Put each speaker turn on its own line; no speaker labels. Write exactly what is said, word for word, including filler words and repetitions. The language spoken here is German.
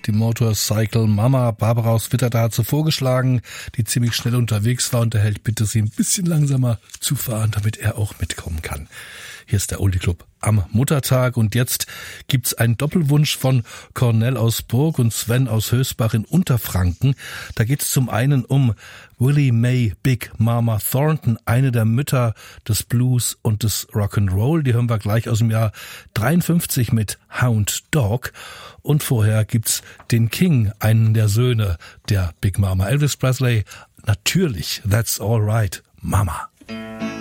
die Motorcycle Mama. Barbara aus Witterda hat sie vorgeschlagen, die ziemlich schnell unterwegs war, und der Held bitte sie ein bisschen langsamer zu fahren, damit er auch mitkommen kann. Hier ist der Oldie Club am Muttertag, und jetzt gibt's einen Doppelwunsch von Cornell aus Burg und Sven aus Hösbach in Unterfranken. Da geht's zum einen um Willie Mae Big Mama Thornton, eine der Mütter des Blues und des Rock'n'Roll. Die hören wir gleich aus dem Jahr dreiundfünfzig mit Hound Dog. Und vorher gibt's den King, einen der Söhne der Big Mama, Elvis Presley. Natürlich, That's All Right, Mama.